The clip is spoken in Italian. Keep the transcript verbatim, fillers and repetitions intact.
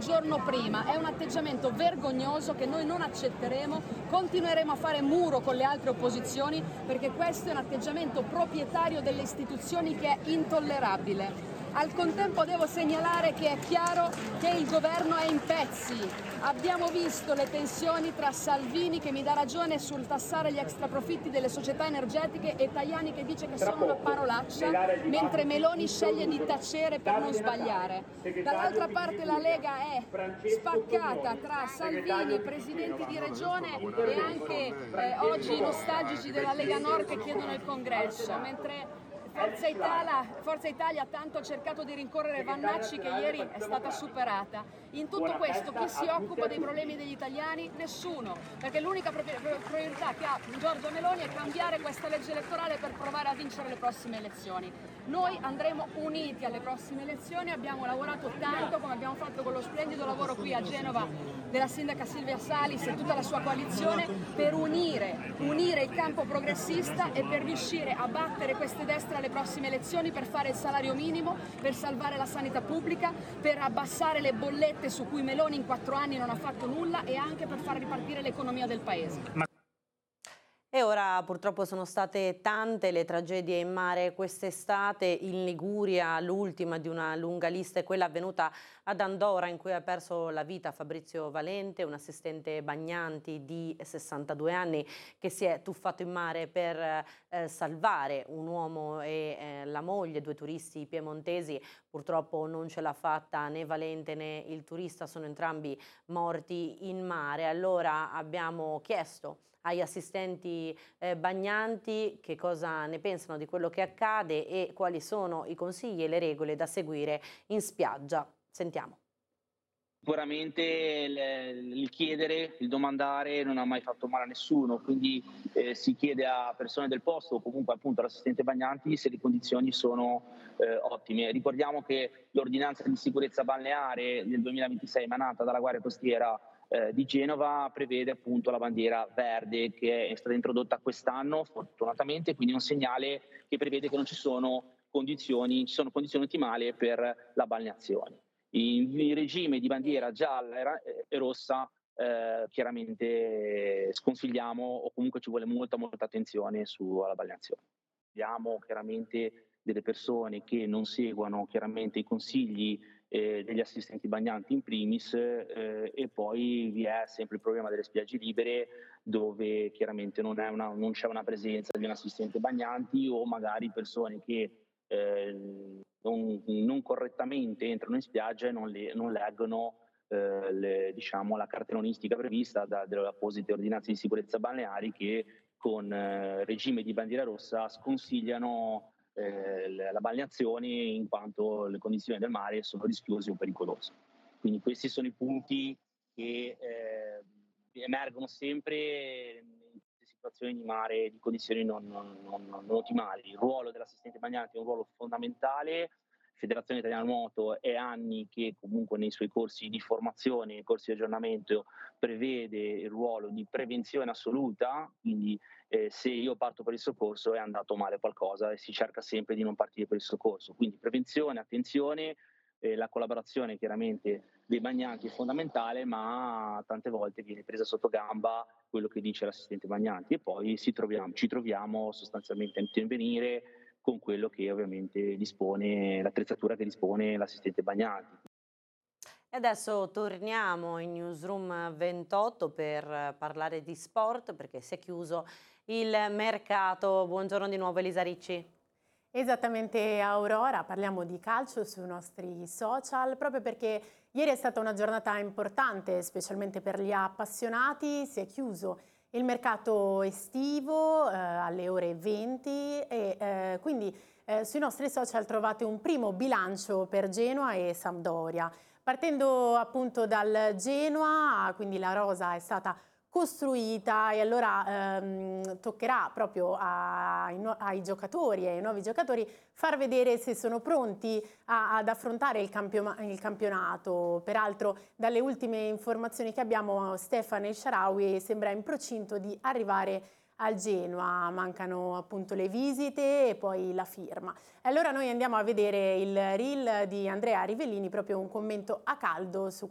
giorno prima. È un atteggiamento vergognoso che noi non accetteremo, continueremo a fare muro con le altre opposizioni perché questo è un atteggiamento proprietario delle istituzioni che è intollerabile. Al contempo devo segnalare che è chiaro che il governo è in pezzi. Abbiamo visto le tensioni tra Salvini, che mi dà ragione sul tassare gli extraprofitti delle società energetiche, e Tajani che dice che sono una parolaccia, mentre Meloni sceglie di tacere per non sbagliare. Dall'altra parte la Lega è spaccata tra Salvini, presidenti di regione e anche eh, oggi i nostalgici della Lega Nord che chiedono il congresso, mentre Forza Italia, Forza Italia tanto ha cercato di rincorrere Vannacci che ieri è stata superata. In tutto questo chi si occupa dei problemi degli italiani? Nessuno, perché l'unica priorità che ha Giorgia Meloni è cambiare questa legge elettorale per provare a vincere le prossime elezioni. Noi andremo uniti alle prossime elezioni, abbiamo lavorato tanto, come abbiamo fatto con lo splendido lavoro qui a Genova della sindaca Silvia Salis e tutta la sua coalizione, per unire, unire il campo progressista e per riuscire a battere queste destre alle prossime elezioni, per fare il salario minimo, per salvare la sanità pubblica, per abbassare le bollette su cui Meloni in quattro anni non ha fatto nulla e anche per far ripartire l'economia del paese. E ora purtroppo sono state tante le tragedie in mare quest'estate. In Liguria l'ultima di una lunga lista è quella avvenuta ad Andora, in cui ha perso la vita Fabrizio Valente, un assistente bagnanti di sessantadue anni che si è tuffato in mare per eh, salvare un uomo e eh, la moglie, due turisti piemontesi. Purtroppo non ce l'ha fatta né Valente né il turista, sono entrambi morti in mare. Allora abbiamo chiesto agli assistenti eh, bagnanti che cosa ne pensano di quello che accade e quali sono i consigli e le regole da seguire in spiaggia. Sentiamo. Sicuramente il, il chiedere, il domandare non ha mai fatto male a nessuno, quindi eh, si chiede a persone del posto o comunque appunto all'assistente bagnanti se le condizioni sono eh, ottime. Ricordiamo che l'ordinanza di sicurezza balneare del duemilaventisei emanata dalla Guardia Costiera eh, di Genova prevede appunto la bandiera verde, che è stata introdotta quest'anno fortunatamente, quindi un segnale che prevede che non ci sono condizioni, ci sono condizioni ottimali per la balneazione. In regime di bandiera gialla e rossa eh, chiaramente sconsigliamo o comunque ci vuole molta molta attenzione sulla balneazione. Abbiamo chiaramente delle persone che non seguono chiaramente i consigli eh, degli assistenti bagnanti in primis eh, e poi vi è sempre il problema delle spiagge libere, dove chiaramente non, è una, non c'è una presenza di un assistente bagnanti o magari persone che Eh, non, non correttamente entrano in spiaggia e non, le, non leggono eh, le, diciamo, la cartellonistica prevista da, dalle apposite ordinanze di sicurezza balneari che con eh, regime di bandiera rossa sconsigliano eh, la balneazione in quanto le condizioni del mare sono rischiose o pericolose. Quindi questi sono i punti che eh, emergono sempre situazioni di mare, di condizioni non, non, non, non ottimali. Il ruolo dell'assistente bagnante è un ruolo fondamentale. Federazione Italiana Nuoto è anni che comunque nei suoi corsi di formazione, nei corsi di aggiornamento, prevede il ruolo di prevenzione assoluta, quindi eh, se io parto per il soccorso è andato male qualcosa e si cerca sempre di non partire per il soccorso. Quindi prevenzione, attenzione, eh, la collaborazione chiaramente dei bagnanti è fondamentale, ma tante volte viene presa sotto gamba quello che dice l'assistente bagnanti e poi si troviamo, ci troviamo sostanzialmente a intervenire con quello che ovviamente dispone, l'attrezzatura che dispone l'assistente bagnanti. E adesso torniamo in Newsroom ventotto per parlare di sport, perché si è chiuso il mercato. Buongiorno di nuovo Elisa Ricci. Esattamente Aurora, parliamo di calcio sui nostri social, proprio perché ieri è stata una giornata importante, specialmente per gli appassionati. Si è chiuso il mercato estivo eh, alle ore venti e eh, quindi eh, sui nostri social trovate un primo bilancio per Genoa e Sampdoria. Partendo appunto dal Genoa, quindi la rosa è stata costruita e allora ehm, toccherà proprio ai, ai giocatori e ai nuovi giocatori far vedere se sono pronti a, ad affrontare il, campio, il campionato. Peraltro dalle ultime informazioni che abbiamo Stefan El Shaarawy sembra in procinto di arrivare al Genoa, mancano appunto le visite e poi la firma. E allora noi andiamo a vedere il reel di Andrea Rivellini, proprio un commento a caldo su